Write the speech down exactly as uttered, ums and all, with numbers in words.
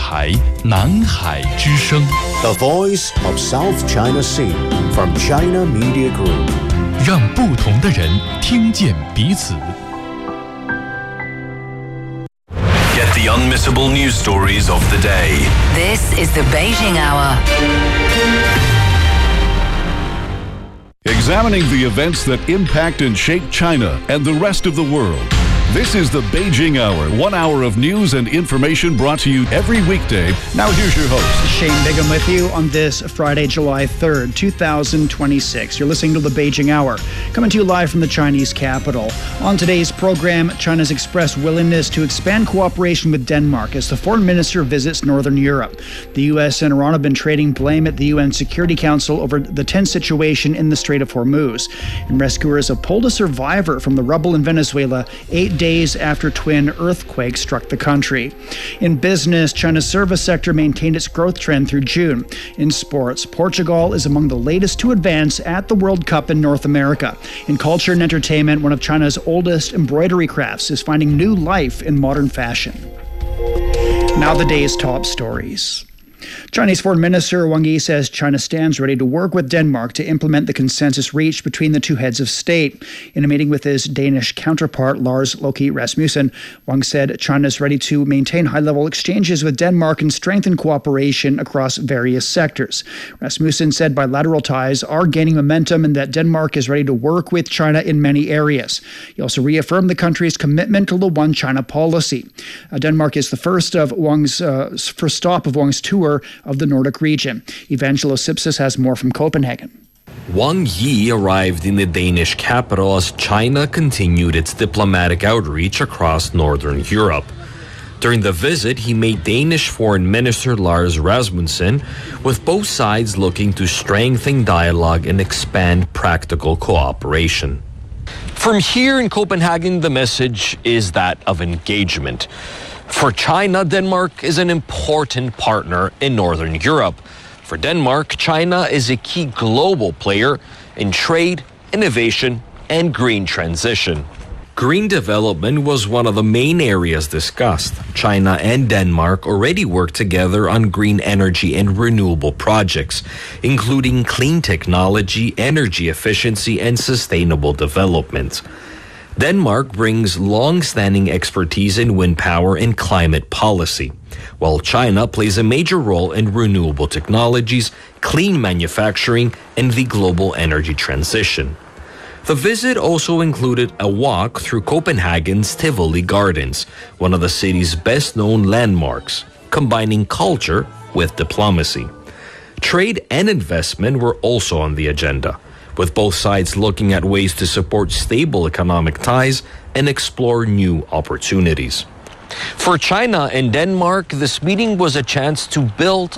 台南海之声 The Voice of South China Sea from China Media Group， 让不同的人听见彼此。 Get the unmissable news stories of the day. This is the Beijing Hour. Examining the events that impact and shape China and the rest of the world. This is the Beijing Hour, one hour of news and information brought to you every weekday. Now here's your host, Shane Bigham, with you on this Friday, July third, twenty twenty-six. You're listening to the Beijing Hour, coming to you live from the Chinese capital. On today's program, China's expressed willingness to expand cooperation with Denmark as the foreign minister visits Northern Europe. The U S and Iran have been trading blame at the U N Security Council over the tense situation in the Strait of Hormuz. And rescuers have pulled a survivor from the rubble in Venezuela eight days after twin earthquakes struck the country. In business, China's service sector maintained its growth trend through June. In sports, Portugal is among the latest to advance at the World Cup in North America. In culture and entertainment, one of China's oldest embroidery crafts is finding new life in modern fashion. Now the day's top stories. Chinese Foreign Minister Wang Yi says China stands ready to work with Denmark to implement the consensus reached between the two heads of state. In a meeting with his Danish counterpart, Lars Løkke Rasmussen, Wang said China is ready to maintain high-level exchanges with Denmark and strengthen cooperation across various sectors. Rasmussen said bilateral ties are gaining momentum and that Denmark is ready to work with China in many areas. He also reaffirmed the country's commitment to the One China policy. Uh, Denmark is the first of Wang's uh, first stop of Wang's tour of the Nordic region. Evangelos Sipsis has more from Copenhagen. Wang Yi arrived in the Danish capital as China continued its diplomatic outreach across Northern Europe. During the visit, he met Danish Foreign Minister Lars Rasmussen, with both sides looking to strengthen dialogue and expand practical cooperation. From here in Copenhagen, the message is that of engagement. For China, Denmark is an important partner in Northern Europe. For Denmark, China is a key global player in trade, innovation, and green transition. Green development was one of the main areas discussed. China and Denmark already work together on green energy and renewable projects, including clean technology, energy efficiency, and sustainable development. Denmark brings long-standing expertise in wind power and climate policy, while China plays a major role in renewable technologies, clean manufacturing, and the global energy transition. The visit also included a walk through Copenhagen's Tivoli Gardens, one of the city's best-known landmarks, combining culture with diplomacy. Trade and investment were also on the agenda, with both sides looking at ways to support stable economic ties and explore new opportunities. For China and Denmark, this meeting was a chance to build